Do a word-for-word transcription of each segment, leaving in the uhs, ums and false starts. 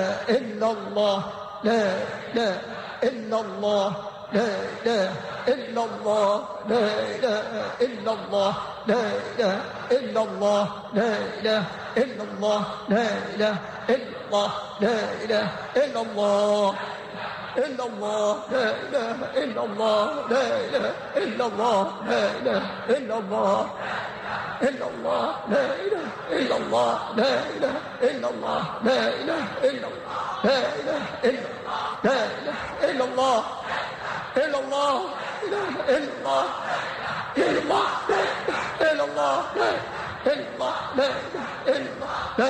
إلا الله لا إله إلا الله لا إله إلا الله لا إله إلا الله لا إله إلا الله لا إله إلا الله لا إله إلا الله لا إله إلا الله إلا الله لا إله إلا الله لا إله إلا الله لا إله إلا الله إلا الله لا إله إلا الله لا إله إلا الله لا إله إلا الله لا إله إلا لا إله إلا الله إلا الله إله إلا الله إلا الله إلا الله لا إلا الله لا إله إلا الله لا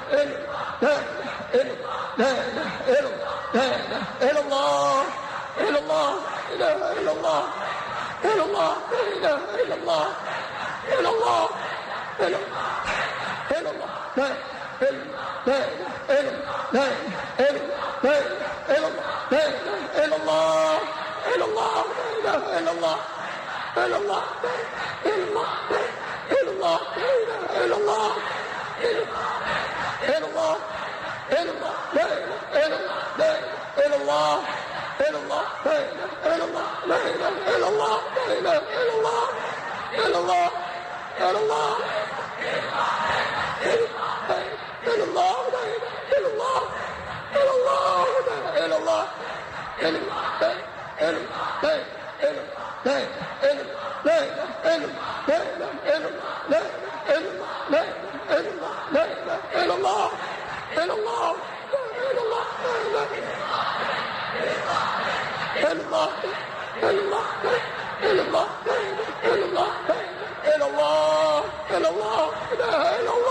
إله إلا لا إله إلا الله إلا الله لا إله إلا الله إلا الله إله إلا الله إلا الله إلا الله إلا الله لا لا إله لا إله إلا الله لا إله إلا الله إلا الله لا إله إلا الله إلا الله إلا الله إلا الله إلا الله إلا الله إلا الله لا إله إلا الله إلا الله إلا الله لا إله إلا الله لا إله إلا الله إلا الله إلا الله إلا الله لا إله إلا الله إلا الله لا إله إلا الله إلا الله إلا الله لا إله لا إله لا إله لا إله إلا الله إلا الله إلا الله إلا الله إلا الله إلا الله إلا الله إلا الله إلا الله إلا الله إلا الله إلا الله